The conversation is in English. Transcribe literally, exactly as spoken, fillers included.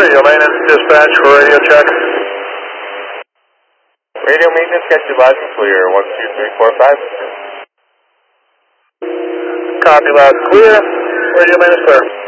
Radio maintenance dispatch for radio check. Radio maintenance, catch you loud and clear, one two three four five. Copy loud and clear. Radio maintenance clear.